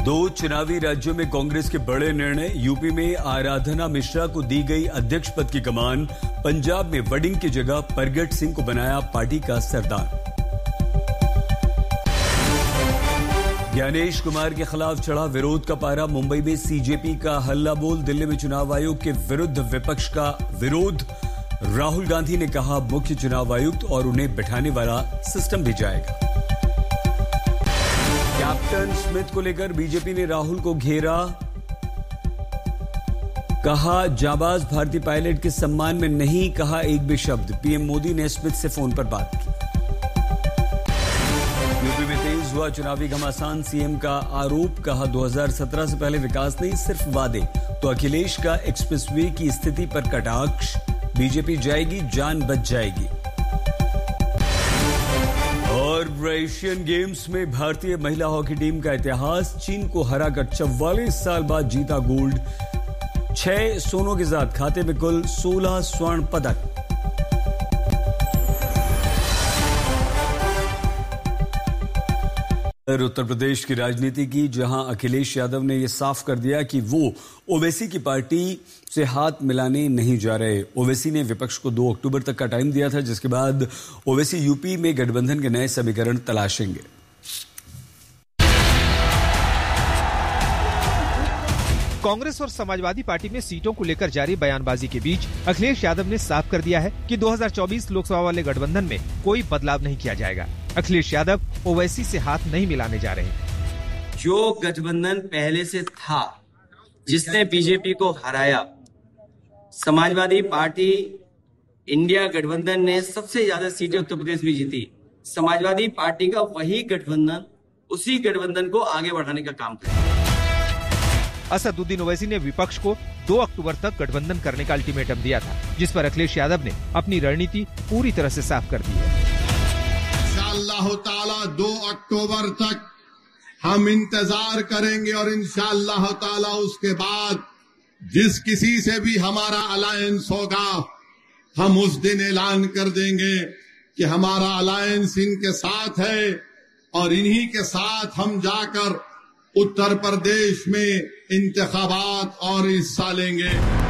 दो चुनावी राज्यों में कांग्रेस के बड़े निर्णय। यूपी में आराधना मिश्रा को दी गई अध्यक्ष पद की कमान। पंजाब में वडिंग की जगह परगट सिंह को बनाया पार्टी का सरदार। ज्ञानेश कुमार के खिलाफ चढ़ा विरोध का पारा। मुंबई में सीजेपी का हल्ला बोल। दिल्ली में चुनाव आयोग के विरुद्ध विपक्ष का विरोध। राहुल गांधी ने कहा मुख्य चुनाव आयुक्त और उन्हें बैठाने वाला सिस्टम भी जाएगा। कैप्टन स्मिथ को लेकर बीजेपी ने राहुल को घेरा। कहा जाबाज भारतीय पायलट के सम्मान में नहीं कहा एक भी शब्द। पीएम मोदी ने स्मिथ से फोन पर बात की। यूपी में तेज हुआ चुनावी घमासान। सीएम का आरोप। कहा 2017 से पहले विकास नहीं सिर्फ वादे। तो अखिलेश का एक्सप्रेसवे की स्थिति पर कटाक्ष। बीजेपी जाएगी जान बच जाएगी। और एशियन गेम्स में भारतीय महिला हॉकी टीम का इतिहास। चीन को हराकर 44 साल बाद जीता गोल्ड। 6 सोनों के साथ खाते में कुल 16 स्वर्ण पदक। उत्तर प्रदेश की राजनीति की, जहां अखिलेश यादव ने यह साफ कर दिया कि वो ओवैसी की पार्टी से हाथ मिलाने नहीं जा रहे। ओवैसी ने विपक्ष को 2 अक्टूबर तक का टाइम दिया था, जिसके बाद ओवैसी यूपी में गठबंधन के नए समीकरण तलाशेंगे। कांग्रेस और समाजवादी पार्टी में सीटों को लेकर जारी बयानबाजी के बीच अखिलेश यादव ने साफ कर दिया है कि 2024 लोकसभा वाले गठबंधन में कोई बदलाव नहीं किया जाएगा। अखिलेश यादव ओवैसी से हाथ नहीं मिलाने जा रहे। जो गठबंधन पहले से था, जिसने बीजेपी को हराया, समाजवादी पार्टी इंडिया गठबंधन ने सबसे ज्यादा सीटें उत्तर प्रदेश में जीती। समाजवादी पार्टी का वही गठबंधन उसी गठबंधन को आगे बढ़ाने का काम करेगा। असदुद्दीन ओवैसी ने विपक्ष को 2 अक्टूबर तक गठबंधन करने का अल्टीमेटम दिया था, जिस पर अखिलेश यादव ने अपनी रणनीति पूरी तरह से साफ कर दी है। इंशाअल्लाह ताला 2 अक्टूबर तक हम इंतजार करेंगे और इंशाअल्लाह ताला उसके बाद जिस किसी से भी हमारा अलायंस होगा, हम उस दिन ऐलान कर देंगे कि हमारा अलायंस इनके साथ है और इन्हीं के साथ हम जाकर उत्तर प्रदेश में इंतखाबात और हिस्सा लेंगे।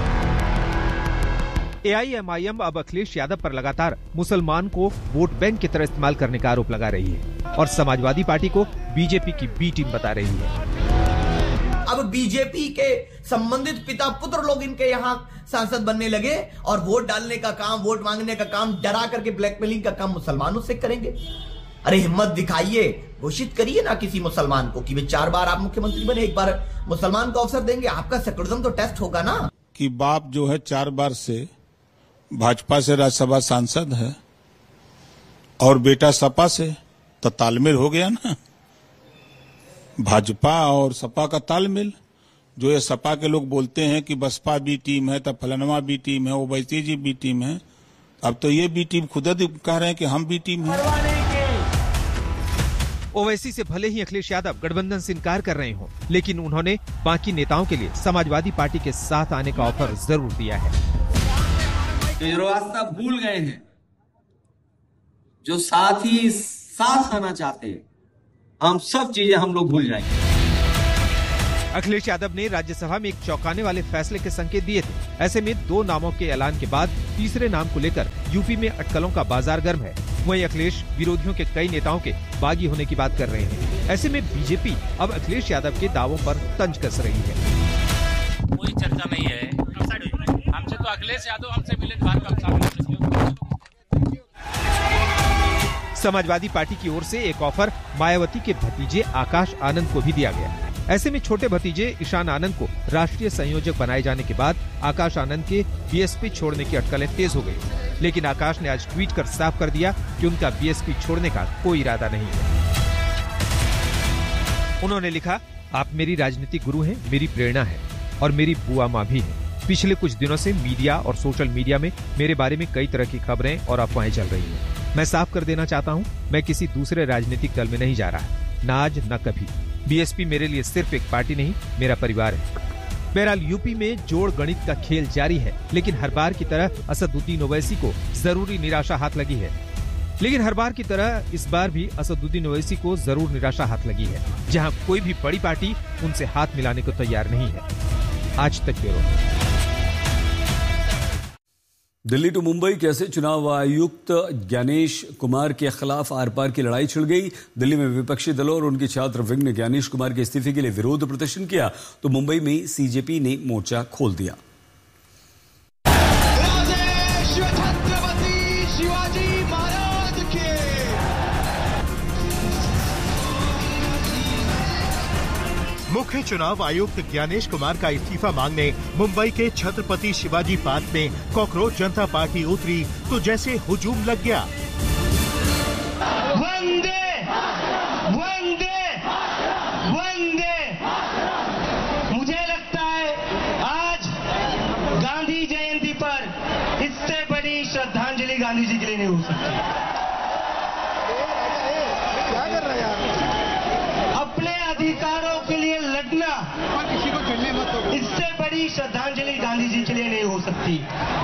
एआईएमआईएम अब अखिलेश यादव पर लगातार मुसलमान को वोट बैंक की तरह इस्तेमाल करने का आरोप लगा रही है और समाजवादी पार्टी को बीजेपी की बी टीम बता रही है। अब बीजेपी के संबंधित पिता पुत्र लोग इनके यहाँ सांसद बनने लगे और वोट डालने का काम, वोट मांगने का काम, डरा करके ब्लैकमेलिंग का काम मुसलमानों से करेंगे। अरे हिम्मत दिखाइए, घोषित करिए ना किसी मुसलमान को कि वे 4 बार आप मुख्यमंत्री बने, 1 बार मुसलमान को अवसर देंगे। आपका सेकुलरिज्म तो टेस्ट होगा ना। कि बाप जो है 4 बार से भाजपा से राज्यसभा सांसद है और बेटा सपा से, तो तालमेल हो गया ना। भाजपा और सपा का तालमेल। जो ये सपा के लोग बोलते हैं कि बसपा बी टीम है, तब फलनवा बी टीम है, ओवैसी जी बी टीम है, अब तो ये बी टीम खुद कह रहे हैं कि हम बी टीम हैं। ओवैसी से भले ही अखिलेश यादव गठबंधन से इनकार कर रहे हों, लेकिन उन्होंने बाकी नेताओं के लिए समाजवादी पार्टी के साथ आने का ऑफर जरूर दिया है। जो रास्ता भूल गए हैं, जो साथ ही साथ आना चाहते हैं, हम सब चीजें हम लोग भूल जाएंगे। अखिलेश यादव ने राज्यसभा में एक चौंकाने वाले फैसले के संकेत दिए थे। ऐसे में 2 नामों के ऐलान के बाद तीसरे नाम को लेकर यूपी में अटकलों का बाजार गर्म है। वहीं अखिलेश विरोधियों के कई नेताओं के बागी होने की बात कर रहे हैं। ऐसे में बीजेपी अब अखिलेश यादव के दावों पर तंज कस रही है। कोई चर्चा नहीं है हमसे, तो अखिलेश यादव हमसे मिले बात। समाजवादी पार्टी की ओर से एक ऑफर मायावती के भतीजे आकाश आनंद को भी दिया गया। ऐसे में छोटे भतीजे ईशान आनंद को राष्ट्रीय संयोजक बनाए जाने के बाद आकाश आनंद के बीएसपी छोड़ने की अटकलें तेज हो गई। लेकिन आकाश ने आज ट्वीट कर साफ कर दिया कि उनका बीएसपी छोड़ने का कोई इरादा नहीं है। उन्होंने लिखा, आप मेरी राजनीतिक गुरु हैं, मेरी प्रेरणा है और मेरी बुआ माँ भी है। पिछले कुछ दिनों से मीडिया और सोशल मीडिया में मेरे बारे में कई तरह की खबरें और अफवाहें चल रही हैं। मैं साफ कर देना चाहता हूं, मैं किसी दूसरे राजनीतिक दल में नहीं जा रहा, न आज न कभी। बीएसपी मेरे लिए सिर्फ एक पार्टी नहीं, मेरा परिवार है। बहरहाल यूपी में जोड़ गणित का खेल जारी है, लेकिन हर बार की तरह असदुद्दीन ओवैसी को जरूरी निराशा हाथ लगी है। लेकिन हर बार की तरह इस बार भी असदुद्दीन ओवैसी को जरूर निराशा हाथ लगी है, जहां कोई भी बड़ी पार्टी उनसे हाथ मिलाने को तैयार नहीं है। आज तक ब्यूरो। दिल्ली टू मुंबई कैसे चुनाव आयुक्त ज्ञानेश कुमार के खिलाफ आर पार की लड़ाई छिड़ गई। दिल्ली में विपक्षी दलों और उनके छात्र विंग ने ज्ञानेश कुमार के इस्तीफे के लिए विरोध प्रदर्शन किया, तो मुंबई में सीजेपी ने मोर्चा खोल दिया। मुख्य चुनाव आयुक्त ज्ञानेश कुमार का इस्तीफा मांगने मुंबई के छत्रपति शिवाजी पार्क में कॉकरोच जनता पार्टी उतरी तो जैसे हुजूम लग गया। वंदे वंदे वंदे। मुझे लगता है आज गांधी जयंती पर इससे बड़ी श्रद्धांजलि गांधी जी के लिए नहीं हो सकती। अपने अधिकारों के लिए लड़ना, इससे बड़ी श्रद्धांजलि गांधी जी के लिए नहीं हो सकती।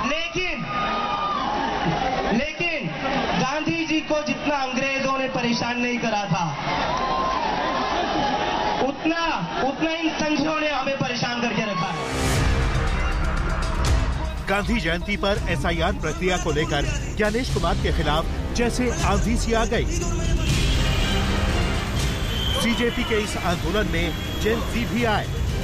लेकिन गांधी जी को जितना अंग्रेजों ने परेशान नहीं करा था, उतना इन संघों ने हमें परेशान करके रखा है। गांधी जयंती पर एसआईआर प्रक्रिया को लेकर ज्ञानेश कुमार के खिलाफ जैसे आंधी सी आ गई। सीजेपी के इस आंदोलन में जेन ज़ी भी आए।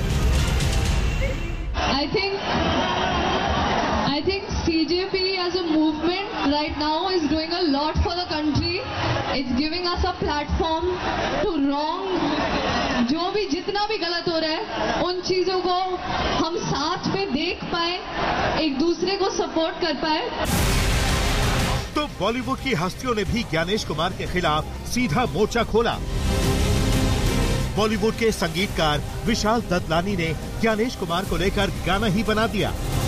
I think CJP as a movement right now is doing a lot for the country. It's giving us a platform to wrong. जो भी जितना भी गलत हो रहा है उन चीजों को हम साथ में देख पाए, एक दूसरे को सपोर्ट कर पाए। तो बॉलीवुड की हस्तियों ने भी ज्ञानेश कुमार के खिलाफ सीधा मोर्चा खोला। बॉलीवुड के संगीतकार विशाल ददलानी ने ज्ञानेश कुमार को लेकर गाना ही बना दिया।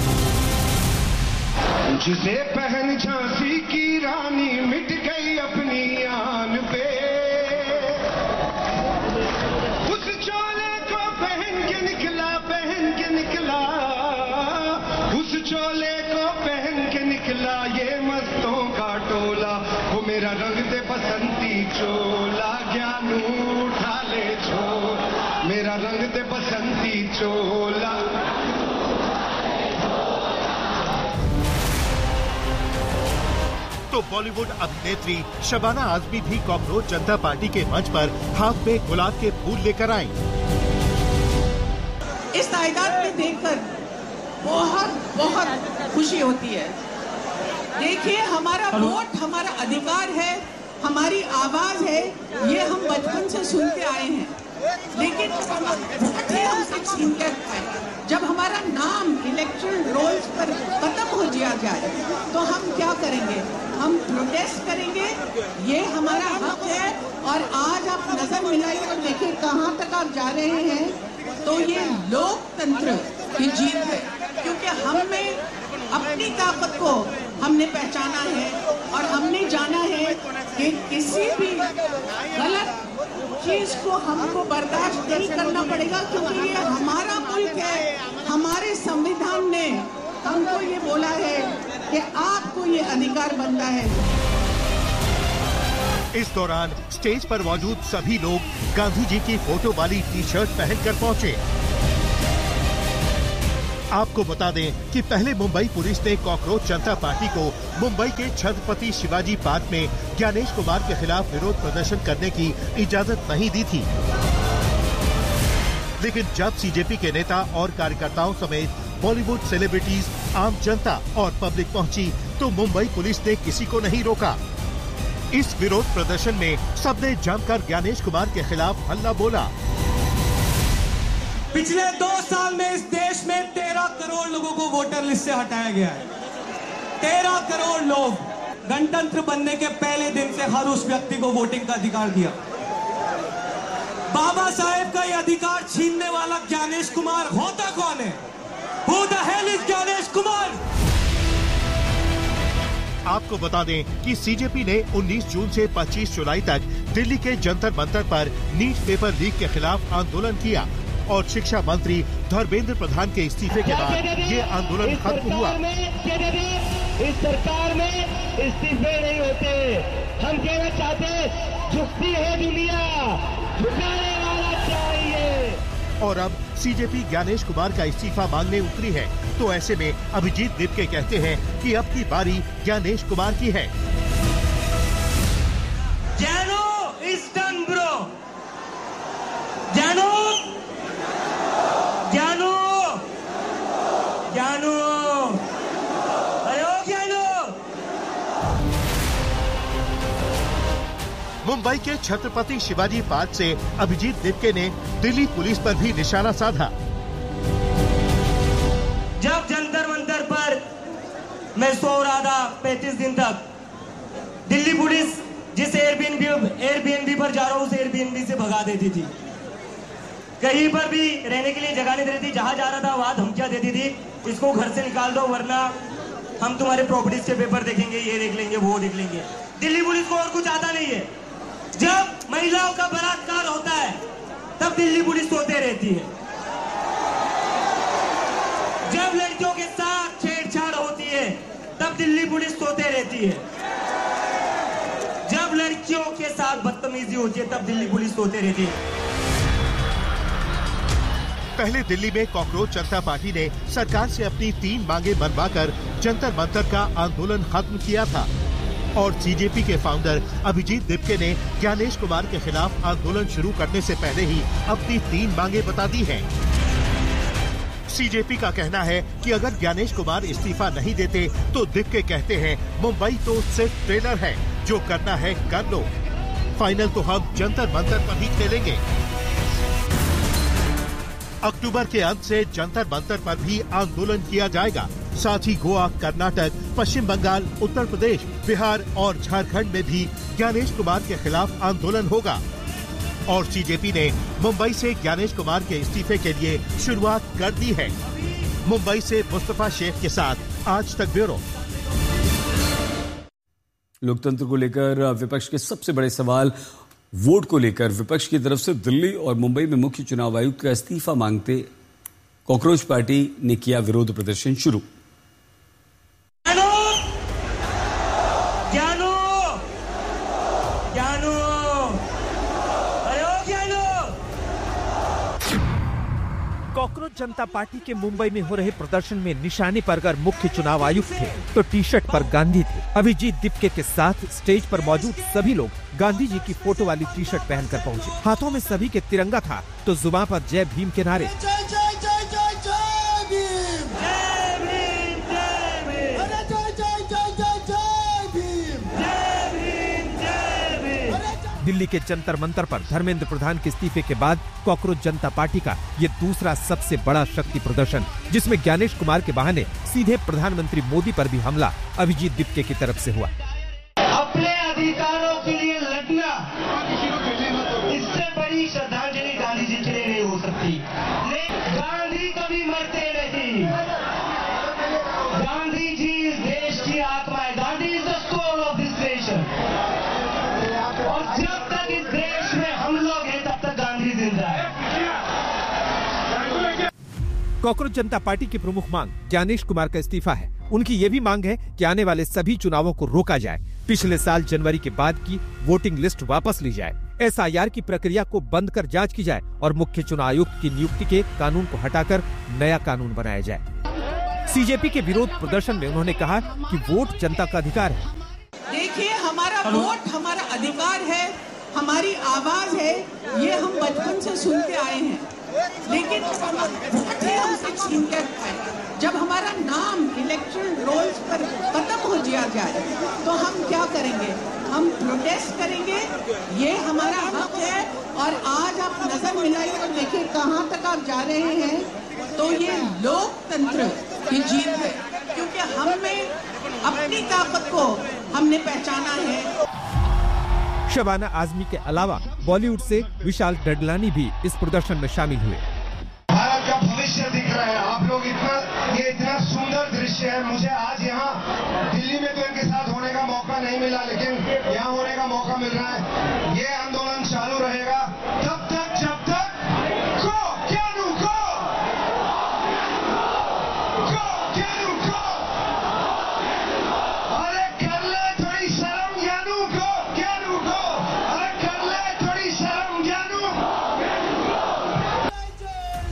जिसे पहन झांसी की रानी मिट गई अपनी आन पे, उस चोले को पहन के निकला, उस चोले को पहन के निकला ये मस्तों का टोला। वो मेरा रंग दे बसंती चोला, ज्ञानू उठा ले छोड़, मेरा रंग दे बसंती चोला। तो बॉलीवुड अभिनेत्री शबाना आजमी भी कॉकरोच जनता पार्टी के मंच पर हाथ में गुलाब के फूल लेकर आई। इस तादाद में देखकर बहुत खुशी होती है। देखिए, हमारा वोट हमारा अधिकार है, हमारी आवाज है, ये हम बचपन से सुनते आए हैं। लेकिन वोट ही हमसे छीन कर पाए। जब हमारा नाम इलेक्टोरल रोल्स पर खत्म हो जाए तो हम क्या करेंगे? हम प्रोटेस्ट करेंगे, ये हमारा हक है। और आज आप नजर मिलाइए और देखिए कहाँ तक आप जा रहे हैं। तो ये लोकतंत्र की जीत है, क्योंकि हमें अपनी ताकत को हमने पहचाना है और हमने जाना है कि किसी भी गलत चीज को हमको बर्दाश्त नहीं करना पड़ेगा, क्योंकि ये हमारा मुल्क है। हमारे संविधान ने हमको ये बोला है कि आपको ये अधिकार बनता है। इस दौरान स्टेज पर मौजूद सभी लोग गांधी जी की फोटो वाली टी-शर्ट पहनकर पहुंचे। आपको बता दें कि पहले मुंबई पुलिस ने कॉकरोच जनता पार्टी को मुंबई के छत्रपति शिवाजी पार्क में ज्ञानेश कुमार के खिलाफ विरोध प्रदर्शन करने की इजाजत नहीं दी थी। लेकिन जब सीजेपी के नेता और कार्यकर्ताओं समेत बॉलीवुड सेलिब्रिटीज, आम जनता और पब्लिक पहुंची तो मुंबई पुलिस ने किसी को नहीं रोका। इस विरोध प्रदर्शन में सबने जमकर ज्ञानेश कुमार के खिलाफ हल्ला बोला। पिछले 2 साल में इस देश में 13 करोड़ लोगों को वोटर लिस्ट से हटाया गया है। 13 करोड़ लोग। गणतंत्र बनने के पहले दिन से हर उस व्यक्ति को वोटिंग का अधिकार दिया। बाबा साहेब का यह अधिकार छीनने वाला ज्ञानेश कुमार होता कौन है? Who the hell is Gyanesh Kumar? आपको बता दें कि सीजेपी ने 19 जून से 25 जुलाई तक दिल्ली के जंतर मंतर पर नीट पेपर लीक के खिलाफ आंदोलन किया और शिक्षा मंत्री धर्मेंद्र प्रधान के इस्तीफे के बाद ये आंदोलन खत्म हुआ। इस सरकार में इस्तीफे नहीं होते। हम कहना चाहते झुकती है दुनिया, झुकाने वाला चाहिए। और अब सीजेपी ज्ञानेश कुमार का इस्तीफा मांगने उतरी है, तो ऐसे में अभिजीत दिपके कहते हैं कि अब की बारी ज्ञानेश कुमार की है। ज्ञानो इज डन ब्रो, ज्ञानो ज्ञानो ज्ञानो, अरे ओ ज्ञानो। मुंबई के छत्रपति शिवाजी पार्क से अभिजीत दिपके ने दिल्ली पुलिस पर भी निशाना साधा। जब जंतर मंतर पर मैं सो रहा था 35 दिन तक, दिल्ली पुलिस जिस एयरबीएनबी पर जा रहा हूँ उस एयरबीएनबी से भगा देती थी। कहीं पर भी रहने के लिए जगह नहीं दे रही थी। जहाँ जा रहा था वहाँ धमकियाँ देती थी, इसको घर से निकाल दो वरना हम तुम्हारे प्रॉपर्टीज के पेपर देखेंगे, ये देख लेंगे, वो देख लेंगे। दिल्ली पुलिस को और कुछ आता नहीं है। जब महिलाओं का बलात्कार होता है तब दिल्ली पुलिस सोते रहती है। जब लड़कियों के साथ छेड़छाड़ होती है तब दिल्ली पुलिस सोते रहती है। जब लड़कियों के साथ बदतमीजी होती है तब दिल्ली पुलिस सोते रहती है। पहले दिल्ली में कॉकरोच जनता पार्टी ने सरकार से अपनी 3 मांगे मनवाकर जंतर मंतर का आंदोलन खत्म किया था और सीजेपी के फाउंडर अभिजीत दिपके ने ज्ञानेश कुमार के खिलाफ आंदोलन शुरू करने से पहले ही अपनी 3 मांगे बता दी हैं। सीजेपी का कहना है कि अगर ज्ञानेश कुमार इस्तीफा नहीं देते तो दिपके कहते हैं मुंबई तो सिर्फ ट्रेलर है, जो करना है कर लो, फाइनल तो हम जंतर मंतर पर ही खेलेंगे। अक्टूबर के अंत से जंतर मंतर पर भी आंदोलन किया जाएगा। साथ ही गोवा, कर्नाटक, पश्चिम बंगाल, उत्तर प्रदेश, बिहार और झारखंड में भी ज्ञानेश कुमार के खिलाफ आंदोलन होगा। और सीजेपी ने मुंबई से ज्ञानेश कुमार के इस्तीफे के लिए शुरुआत कर दी है। मुंबई से मुस्तफा शेख के साथ आज तक ब्यूरो। लोकतंत्र को लेकर विपक्ष के सबसे बड़े सवाल वोट को लेकर विपक्ष की तरफ से दिल्ली और मुंबई में मुख्य चुनाव आयुक्त का इस्तीफा मांगते कॉकरोच पार्टी ने किया विरोध प्रदर्शन शुरू। कॉकरोच जनता पार्टी के मुंबई में हो रहे प्रदर्शन में निशाने पर अगर मुख्य चुनाव आयुक्त थे तो टी शर्ट पर गांधी थे। अभिजीत दिपके के साथ स्टेज पर मौजूद सभी लोग गांधी जी की फोटो वाली टी शर्ट पहनकर पहुंचे। हाथों में सभी के तिरंगा था तो जुबान पर जय भीम के नारे। दिल्ली के जंतर मंतर पर धर्मेंद्र प्रधान के इस्तीफे के बाद कॉकरोच जनता पार्टी का ये दूसरा सबसे बड़ा शक्ति प्रदर्शन, जिसमें ज्ञानेश कुमार के बहाने सीधे प्रधानमंत्री मोदी पर भी हमला अभिजीत दिपके की तरफ से हुआ। अपने अधिकारों के लिए लड़ना, इससे बड़ी श्रद्धांजलि गांधी जी के लिए नहीं हो सकती। गांधी कभी मरते नहीं। गांधी जी इस देश की आत्मा है। Gandhi is the soul of this nation. और जब तक इस देश में हम लोग हैं तब तक गांधी जिंदा है। कॉकरोच जनता पार्टी की प्रमुख मांग ज्ञानेश कुमार का इस्तीफा है। उनकी ये भी मांग है कि आने वाले सभी चुनावों को रोका जाए, पिछले साल जनवरी के बाद की वोटिंग लिस्ट वापस ली जाए, एसआईआर की प्रक्रिया को बंद कर जांच की जाए और मुख्य चुनाव आयुक्त की नियुक्ति के कानून को हटाकर नया कानून बनाया जाए। सीजेपी के विरोध प्रदर्शन में उन्होंने कहा कि वोट जनता का अधिकार है। देखिए, हमारा वोट हमारा अधिकार है, हमारी आवाज है, ये हम बचपन से सुनते आए हैं। लेकिन वोट ही हमसे छीन कर खाए। जब हमारा नाम इलेक्शन रोल्स पर खत्म हो जाए तो हम क्या करेंगे? हम प्रोटेस्ट करेंगे, ये हमारा हक है। और आज आप नजर मिलाइए और देखिए कहाँ तक आप जा रहे हैं। तो ये लोकतंत्र की जीत है, क्योंकि हमें अपनी ताकत को हमने पहचाना है। शबाना आजमी के अलावा बॉलीवुड से विशाल डडलानी भी इस प्रदर्शन में शामिल हुए। भारत का भविष्य दिख रहा है। आप लोग ये इतना सुंदर दृश्य है। मुझे आज यहाँ दिल्ली में तो इनके साथ होने का मौका नहीं मिला, लेकिन यहाँ होने का मौका मिल रहा है। ये आंदोलन चालू रहेगा तब तक जब तक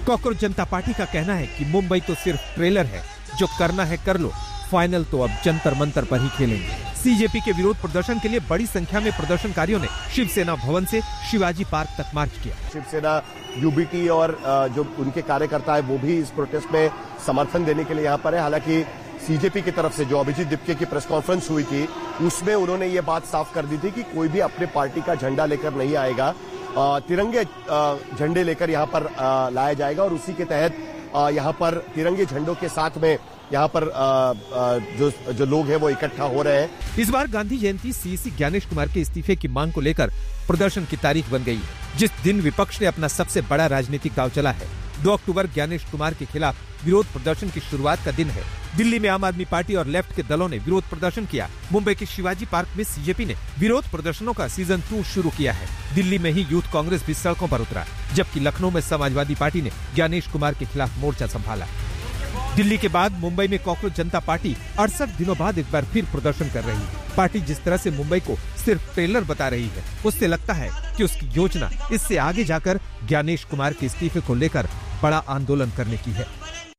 कॉकरोच जनता पार्टी का कहना है कि मुंबई तो सिर्फ ट्रेलर है, जो करना है कर लो, फाइनल तो अब जंतर मंतर पर ही खेलेंगे। सीजेपी के विरोध प्रदर्शन के लिए बड़ी संख्या में प्रदर्शनकारियों ने शिवसेना भवन से शिवाजी पार्क तक मार्च किया। शिवसेना यूबीटी और जो उनके कार्यकर्ता है वो भी इस प्रोटेस्ट में समर्थन देने के लिए यहाँ पर है। हालांकि सीजेपी की तरफ से जो अभिजीत दीपके की प्रेस कॉन्फ्रेंस हुई थी उसमें उन्होंने ये बात साफ कर दी थी कि कोई भी अपने पार्टी का झंडा लेकर नहीं आएगा, तिरंगे झंडे लेकर यहाँ पर लाया जाएगा और उसी के तहत यहाँ पर तिरंगे झंडों के साथ में यहाँ पर जो लोग हैं वो इकट्ठा हो रहे हैं। इस बार गांधी जयंती सीईसी ज्ञानेश कुमार के इस्तीफे की मांग को लेकर प्रदर्शन की तारीख बन गई, जिस दिन विपक्ष ने अपना सबसे बड़ा राजनीतिक दांव चला है। 2 अक्टूबर ज्ञानेश कुमार के खिलाफ विरोध प्रदर्शन की शुरुआत का दिन है। दिल्ली में आम आदमी पार्टी और लेफ्ट के दलों ने विरोध प्रदर्शन किया। मुंबई के शिवाजी पार्क में सीजेपी ने विरोध प्रदर्शनों का सीजन 2 शुरू किया है। दिल्ली में ही यूथ कांग्रेस भी सड़कों पर उतरा, जबकि लखनऊ में समाजवादी पार्टी ने ज्ञानेश कुमार के खिलाफ मोर्चा संभाला। दिल्ली के बाद मुंबई में कॉकरोच जनता पार्टी 68 दिनों बाद एक बार फिर प्रदर्शन कर रही है। पार्टी जिस तरह से मुंबई को सिर्फ ट्रेलर बता रही है, उससे लगता है कि उसकी योजना इससे आगे जाकर ज्ञानेश कुमार के इस्तीफे को लेकर बड़ा आंदोलन करने की है।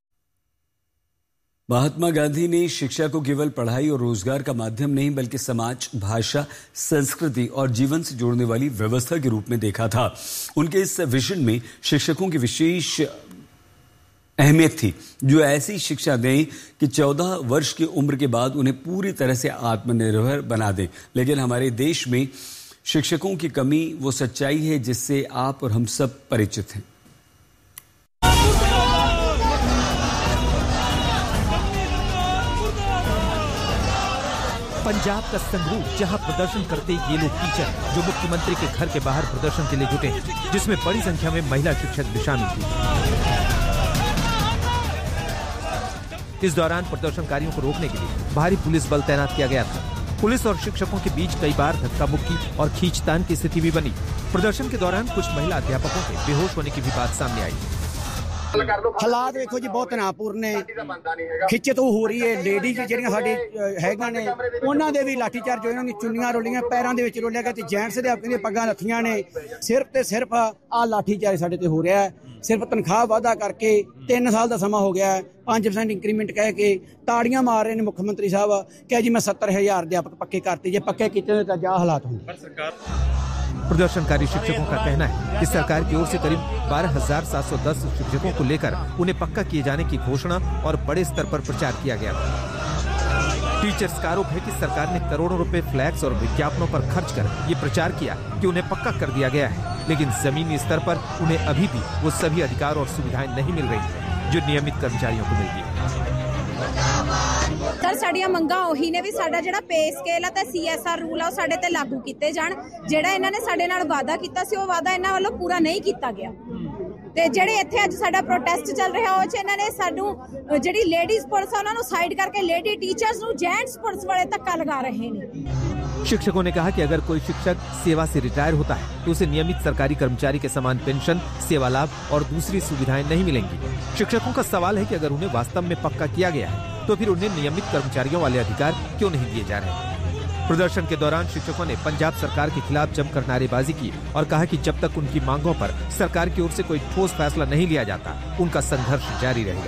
महात्मा गांधी ने शिक्षा को केवल पढ़ाई और रोजगार का माध्यम नहीं बल्कि समाज, भाषा, संस्कृति और जीवन से जोड़ने वाली व्यवस्था के रूप में देखा था। उनके इस विजन में शिक्षकों की विशेष अहमियत थी, जो ऐसी शिक्षा दें कि 14 वर्ष की उम्र के बाद उन्हें पूरी तरह से आत्मनिर्भर बना दें। लेकिन हमारे देश में शिक्षकों की कमी वो सच्चाई है जिससे आप और हम सब परिचित हैं। पंजाब का संगरूर, जहां प्रदर्शन करते ये लोग टीचर जो मुख्यमंत्री के घर के बाहर प्रदर्शन के लिए जुटे हैं, जिसमें बड़ी संख्या में महिला शिक्षक भी शामिल थी। इस दौरान प्रदर्शनकारियों को रोकने के लिए भारी पुलिस बल तैनात किया गया था। पुलिस और शिक्षकों के बीच कई बार धक्का मुक्की और खींचतान की स्थिति भी बनी। प्रदर्शन के दौरान कुछ महिला अध्यापकों के बेहोश होने की भी बात सामने आई। हालात देखो जी बहुत तनावपूर्ण ने, खिच्चत हो रही है। लेडीज ਜਿਹੜੀਆਂ ਸਾਡੇ ਹੈਗਾਂ ਨੇ ਉਹਨਾਂ ਦੇ ਵੀ ਲਾਠੀ ਚਾਰਜ ਹੋਏ, ਉਹਨਾਂ ਦੀ ਚੁੰਨੀਆਂ ਰੋਲੀਆਂ, ਪੈਰਾਂ ਦੇ ਵਿੱਚ ਰੋਲਿਆ ਗਿਆ ਤੇ ਜੈਂਟਸ ਦੇ ਆਪਣੀਆਂ ਪੱਗਾਂ ਲੱਥੀਆਂ ਨੇ। ਸਿਰਫ ਤੇ ਸਿਰਫ ਆ ਲਾਠੀ ਚਾਰਜ ਸਾਡੇ ਤੇ ਹੋ ਰਿਹਾ ਹੈ। ਸਿਰਫ ਤਨਖਾਹ ਵਾਅਦਾ ਕਰਕੇ 3 ਸਾਲ ਦਾ ਸਮਾਂ ਹੋ ਗਿਆ ਹੈ, 5% ਇੰਕਰੀਮੈਂਟ ਕਹਿ ਕੇ ਤਾੜੀਆਂ ਮਾਰ ਰਹੇ ਨੇ ਮੁੱਖ ਮੰਤਰੀ ਸਾਹਿਬ ਕਿ ਜੀ ਮੈਂ 70,000 ਅਧਿਆਪਕ ਪੱਕੇ ਕਰਤੇ, ਜੇ ਪੱਕੇ ਕੀਤੇ ਤਾਂ ਜਾ ਹਾਲਾਤ ਹੁੰਦੇ। प्रदर्शनकारी शिक्षकों का कहना है कि सरकार की ओर से करीब 12,710 शिक्षकों को लेकर उन्हें पक्का किए जाने की घोषणा और बड़े स्तर पर प्रचार किया गया था। टीचर्स का आरोप है कि सरकार ने करोड़ों रुपए फ्लैक्स और विज्ञापनों पर खर्च कर ये प्रचार किया कि उन्हें पक्का कर दिया गया है, लेकिन जमीनी स्तर पर उन्हें अभी भी वो सभी अधिकार और सुविधाएं नहीं मिल रही है जो नियमित कर्मचारियों को मिलती है। सर साड़ियां मंगा ओही ने भी साडा जेड़ा पे स्केल है ते CSR रूल है साडे ते लागू कीते जाण। जेड़ा इन्हां ने साडे नाल वादा कीता सी ओ वादा इन्हां वालों पूरा नहीं कीता गया ते जेड़े इत्थे अज साडा प्रोटेस्ट चल रहा ओ च इन्हां ने साडू जेड़ी लेडीज पुलिस है उन्हां नूं साइड करके लेडी टीचर्स नूं जेंट्स पुलिस वाले धक्का लगा रहे हैं। शिक्षकों ने कहा कि अगर कोई शिक्षक सेवा से रिटायर होता है तो उसे नियमित सरकारी कर्मचारी के समान पेंशन, सेवा लाभ और दूसरी सुविधाएं नहीं मिलेंगी। शिक्षकों का सवाल है कि अगर उन्हें वास्तव में पक्का किया गया है तो फिर उन्हें नियमित कर्मचारियों वाले अधिकार क्यों नहीं दिए जा रहे हैं। प्रदर्शन के दौरान शिक्षकों ने पंजाब सरकार के खिलाफ जमकर नारेबाजी की और कहा कि जब तक उनकी मांगों पर सरकार की ओर से कोई ठोस फैसला नहीं लिया जाता, उनका संघर्ष जारी रहेगा।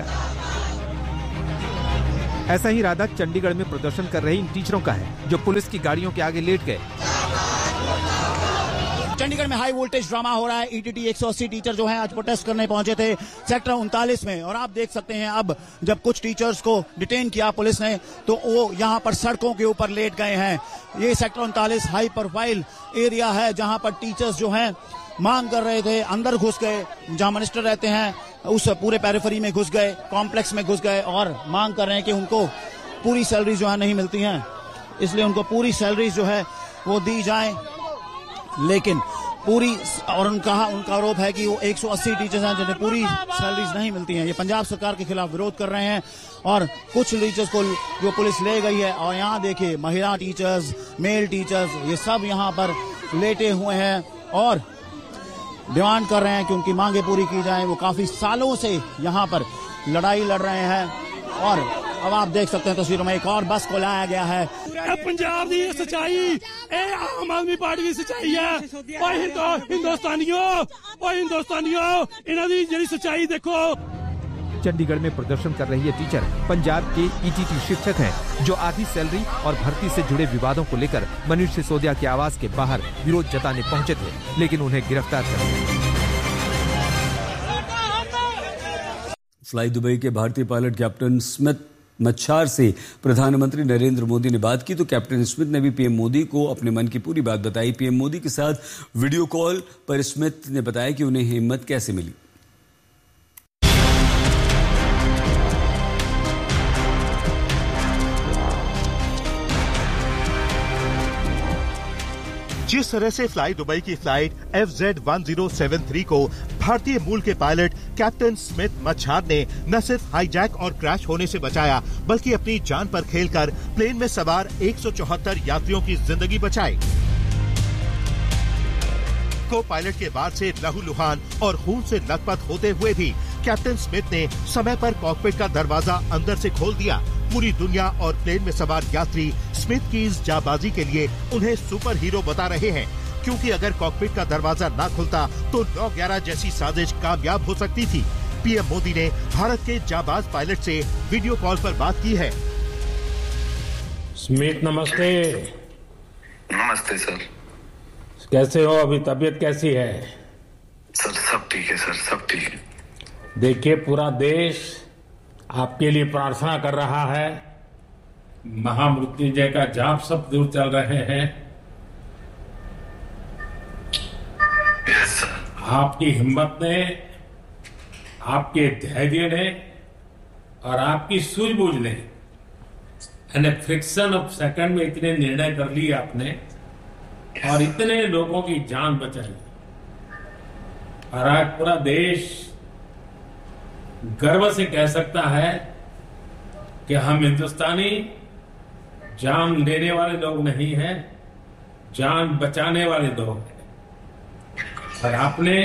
ऐसा ही इरादा चंडीगढ़ में प्रदर्शन कर रहे इन टीचरों का है जो पुलिस की गाड़ियों के आगे लेट गए। चंडीगढ़ में हाई वोल्टेज ड्रामा हो रहा है। ETT 180 टीचर जो हैं आज प्रोटेस्ट करने पहुंचे थे सेक्टर 39 में, और आप देख सकते हैं अब जब कुछ टीचर्स को डिटेन किया पुलिस ने तो वो यहाँ पर सड़कों के ऊपर लेट गए हैं। ये सेक्टर 39 हाई प्रोफाइल एरिया है जहाँ पर टीचर्स जो हैं मांग कर रहे थे, अंदर घुस गए, जहाँ मिनिस्टर रहते हैं उस पूरे पेरिफेरी में घुस गए, कॉम्प्लेक्स में घुस गए और मांग कर रहे हैं कि उनको पूरी सैलरी जो है नहीं मिलती हैं, इसलिए उनको पूरी सैलरी जो है वो दी जाए। लेकिन पूरी और उनका आरोप है कि वो 180 टीचर्स हैं जिन्हें पूरी सैलरीज नहीं मिलती हैं। ये पंजाब सरकार के खिलाफ विरोध कर रहे हैं और कुछ टीचर्स को जो पुलिस ले गई है, और यहाँ देखिए महिला टीचर्स, मेल टीचर्स, ये सब यहाँ पर लेटे हुए हैं और डिमांड कर रहे हैं कि उनकी मांगे पूरी की जाए। वो काफी सालों से यहाँ पर लड़ाई लड़ रहे हैं और अब आप देख सकते हैं तस्वीरों में एक और बस को लाया गया है। पंजाब की सच्चाई, आम आदमी पार्टी की सच्चाई है। हिंदुस्तानियों इन्हां दी जिहड़ी सच्चाई देखो। चंडीगढ़ में प्रदर्शन कर रही ये टीचर पंजाब के ईटीटी शिक्षक हैं, जो आधी सैलरी और भर्ती से जुड़े विवादों को लेकर मनीष सिसोदिया के आवास के बाहर विरोध जताने पहुंचे थे, लेकिन उन्हें गिरफ्तार कर लिया। फ्लाई दुबई के भारतीय पायलट कैप्टन स्मिथ मच्छार से प्रधानमंत्री नरेंद्र मोदी ने बात की तो कैप्टन स्मिथ ने भी पीएम मोदी को अपने मन की पूरी बात बताई। पीएम मोदी के साथ वीडियो कॉल पर स्मिथ ने बताया कि उन्हें हिम्मत कैसे मिली। जिस तरह से फ्लाई दुबई की फ्लाइट FZ1073 को भारतीय मूल के पायलट कैप्टन स्मिथ मच्छार ने न सिर्फ हाईजैक और क्रैश होने से बचाया, बल्कि अपनी जान पर खेलकर प्लेन में सवार 174 यात्रियों की जिंदगी बचाई। को पायलट के बाद से लहूलुहान और खून से लथपथ होते हुए भी कैप्टन स्मिथ ने समय पर कॉकपिट का दरवाजा अंदर से खोल दिया। पूरी दुनिया और प्लेन में सवार यात्री स्मिथ की इस जाबाजी के लिए उन्हें सुपर हीरो बता रहे हैं, क्योंकि अगर कॉकपिट का दरवाजा न खुलता तो 9/11 जैसी साजिश कामयाब हो सकती थी। पीएम मोदी ने भारत के जाबाज पायलट से वीडियो कॉल पर बात की है। स्मिथ नमस्ते। नमस्ते सर। कैसे हो? अभी तबीयत कैसी है? सर सब ठीक है सर, सब ठीक है। देखिए, पूरा देश आपके लिए प्रार्थना कर रहा है। महामृत्युंजय का जाप सब दूर चल रहे हैं। Yes sir. आपकी हिम्मत ने, आपके धैर्य ने और आपकी सूझबूझ ने फ्रिक्शन ऑफ सेकंड में इतने निर्णय कर लिए आपने और इतने लोगों की जान बचाई। और आज पूरा देश गर्व से कह सकता है कि हम हिंदुस्तानी जान लेने वाले लोग नहीं हैं, जान बचाने वाले लोग हैं। और आपने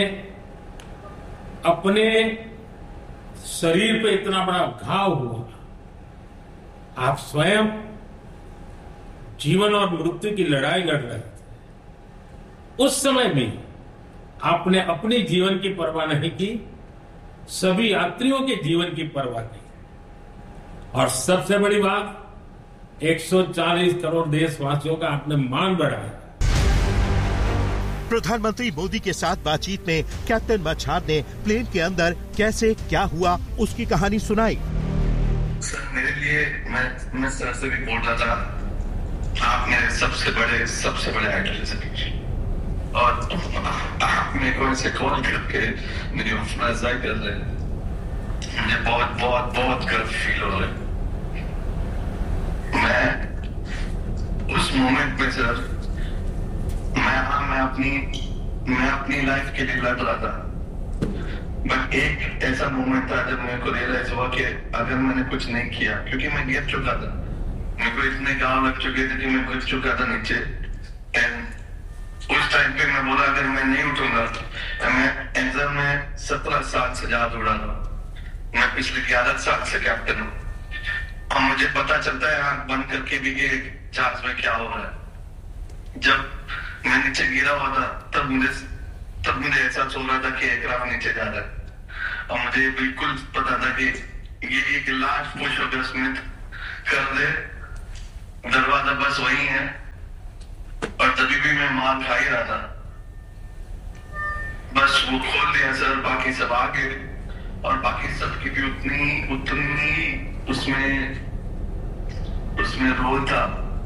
अपने शरीर पे इतना बड़ा घाव हुआ, आप स्वयं जीवन और मृत्यु की लड़ाई लड़ रहे थे। उस समय भी आपने अपने जीवन की परवाह नहीं की, सभी यात्रियों के जीवन की परवाह की। और सबसे बड़ी बात, 140 करोड़ देशवासियों का आपने मान बढ़ाया। प्रधानमंत्री मोदी के साथ बातचीत में कैप्टन मच्छार ने प्लेन के अंदर कैसे क्या हुआ उसकी कहानी सुनाई। सर मेरे लिए, मैं सर से भी बोल रहा था, आप मेरे सबसे बड़े आइडल हैं सर। और आप मेरे को ऐसे कॉल करके मेरी हौसला अफजाई कर रहे हैं, मुझे बहुत बहुत बहुत गर्व फील हो रहा है। मैं उस मोमेंट में सर, मैं अपनी लाइफ के लिए लड़ रहा था, बट एक ऐसा मोमेंट था जब मेरे को रियलाइज हुआ कि अगर मैंने कुछ नहीं किया, क्योंकि मैं गिर चुका था, मेरे को इतने घाव लग चुके थे कि मैं गिर चुका था नीचे। एंड उस टाइम पे मैं बोला अगर मैं नहीं उठूंगा, मैं एग्जाम में 17 साल से ज्यादा उड़ा रहा हूँ, मैं पिछले 11 साल से कैप्टन हूँ और मुझे पता चलता है आंख बंद करके भी कि जहाज में क्या हो रहा है। जब मैं नीचे गिरा हुआ था तब मुझे एहसास हो रहा था कि एयरक्राफ्ट नीचे जा रहा है और मुझे बिल्कुल पता था कि ये एक लास्ट पुश होगा, स्मिथ कर दे, दरवाजा बस वही है। और तभी भी मैं मार खा ही रहा था, बस वो खोल दिया सर, बाकी सब आगे और बाकी सब की भी उतनी उसमें रोल था।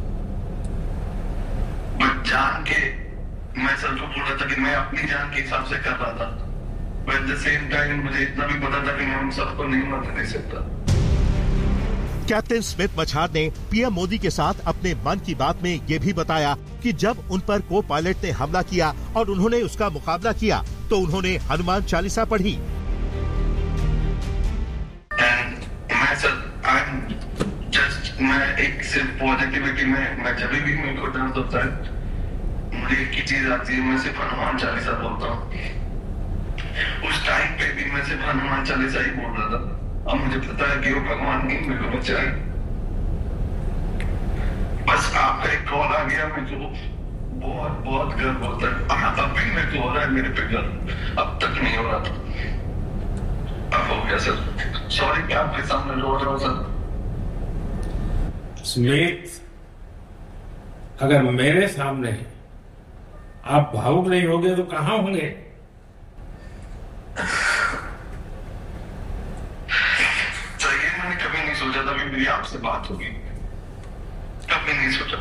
बट जान के मैं सर को बोल रहा था कि मैं अपनी जान के हिसाब से कर रहा था, but at the same time मुझे इतना भी पता था कि मैं उन सबको नहीं मरने दे सकता। कैप्टन स्मिथ मच्छार ने पीएम मोदी के साथ अपने मन की बात में ये भी बताया कि जब उन पर को पायलट ने हमला किया और उन्होंने उसका मुकाबला किया तो उन्होंने हनुमान चालीसा पढ़ी। मैं एक सिर्फ पॉजिटिविटी में, मैं जब भी मेरे को दर्द होता है मुझे एक ही चीज आती है, मैं सिर्फ हनुमान चालीसा बोलता हूँ। उस टाइम पे भी मैं सिर्फ हनुमान चालीसा ही बोल रहा था। अब मुझे पता है कि वो भगवान नहीं मेरे को बचाए। बस आपका एक कॉल आ गया, मुझे बहुत बहुत गर्व होता है। अब भी मेरे को हो रहा है, मेरे पे गर्व अब तक नहीं हो रहा था, अब हो गया सर। सॉरी कि आपके सामने रो रहा हूं सर। स्मिथ, अगर मेरे सामने आप भावुक नहीं होंगे तो कहां होंगे? तो ये मैंने कभी नहीं सोचा था कि मेरी आपसे बात होगी, कभी नहीं सोचा।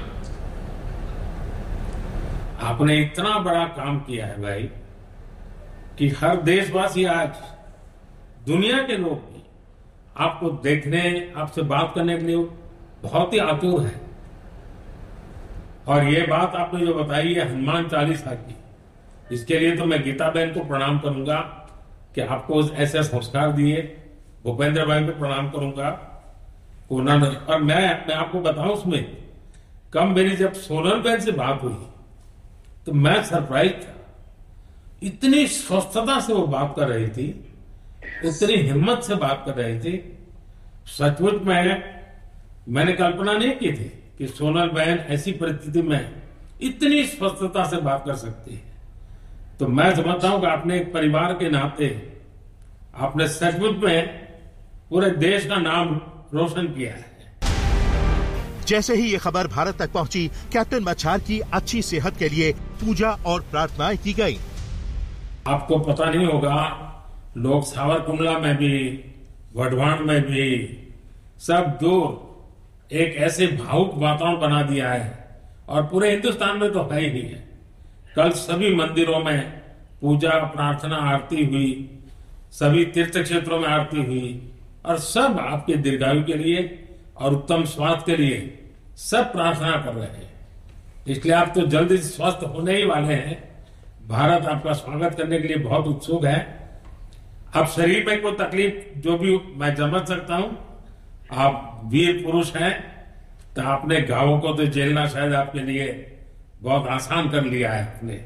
आपने इतना बड़ा काम किया है भाई कि हर देशवासी आज, दुनिया के लोग भी आपको देखने, आपसे बात करने के लिए बहुत ही आतुर है। और ये बात आपने जो बताई है हनुमान चालीसा की, इसके लिए तो मैं गीता बहन को प्रणाम करूंगा कि आपको ऐसे संस्कार दिए। भूपेंद्र भाई को प्रणाम करूंगा उन्होंने। और मैं आपको बताऊं, उसमें कम मेरी जब सोनल बहन से बात हुई तो मैं सरप्राइज था। इतनी स्वस्थता से वो बात कर रही थी, इतनी हिम्मत से बात कर रही थी। सचमुच में मैंने कल्पना नहीं की थी कि सोनल बहन ऐसी परिस्थिति में इतनी स्वस्थता से बात कर सकती है। तो मैं समझता हूं कि आपने एक परिवार के नाते आपने सचमुच में पूरे देश का नाम रोशन किया है। जैसे ही ये खबर भारत तक पहुंची, कैप्टन मच्छार की अच्छी सेहत के लिए पूजा और प्रार्थनाएं की गई। आपको पता नहीं होगा, लोग सावरकुंडला में भी, वढवान में भी, सब दूर एक ऐसे भावुक वातावरण बना दिया है। और पूरे हिंदुस्तान में तो है ही है। कल सभी मंदिरों में पूजा, प्रार्थना, आरती हुई, सभी तीर्थ क्षेत्रों में आरती हुई, और सब आपके दीर्घायु के लिए और उत्तम स्वास्थ्य के लिए सब प्रार्थना कर रहे हैं। इसलिए आप तो जल्दी स्वस्थ होने ही वाले हैं। भारत आपका स्वागत करने के लिए बहुत उत्सुक है। अब शरीर में कोई तकलीफ जो भी मैं समझ सकता हूं, आप वीर पुरुष हैं, तो आपने घावों को तो झेलना शायद आपके लिए बहुत आसान कर लिया है आपने।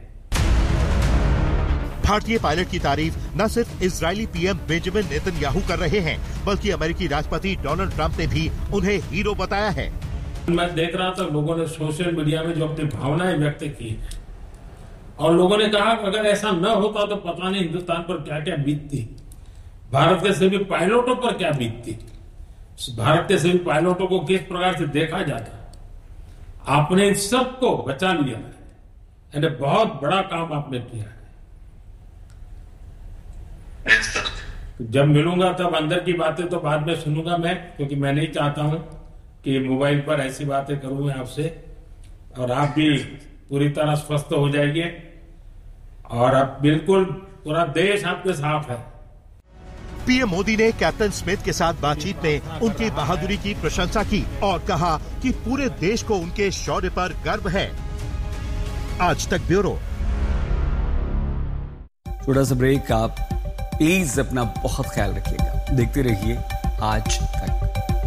भारतीय पायलट की तारीफ न सिर्फ इजरायली पीएम बेंजामिन नेतन्याहू कर रहे हैं, बल्कि अमेरिकी राष्ट्रपति डोनाल्ड ट्रंप ने भी उन्हें हीरो बताया है। मैं देख रहा था लोगों ने सोशल मीडिया में जो अपनी भावनाएं व्यक्त की है, और लोगों ने कहा कि अगर ऐसा न होता तो पता नहीं हिंदुस्तान पर क्या क्या बीतती, भारत के सभी पायलटों पर क्या बीतती, भारत के सभी पायलटों को किस प्रकार से देखा जाता। आपने इन सबको बचा लिया है, यानी बहुत बड़ा काम आपने किया है। जब मिलूंगा तब अंदर की बातें तो बाद में सुनूंगा मैं, क्योंकि मैं नहीं चाहता हूं कि मोबाइल पर ऐसी बातें करूं मैं आपसे। और आप भी पूरी तरह स्वस्थ हो जाइए, और अब बिल्कुल पूरा देश आपके साथ है। पीएम मोदी ने कैप्टन स्मिथ के साथ बातचीत में उनकी बहादुरी की प्रशंसा की और कहा कि पूरे देश को उनके शौर्य पर गर्व है। आज तक ब्यूरो। छोटा सा ब्रेक। आप प्लीज अपना बहुत ख्याल रखिएगा। देखते रहिए आज तक।